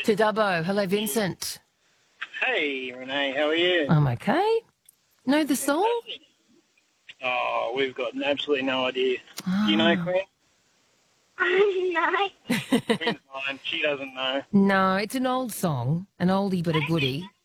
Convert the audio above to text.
to Dubbo. Hello, Vincent. Hey, Renee, how are you? I'm okay. Know the song? Oh, we've got absolutely no idea. Do you know Queen? No. Queen's mine. She doesn't know. No, it's an old song, an oldie but a goodie.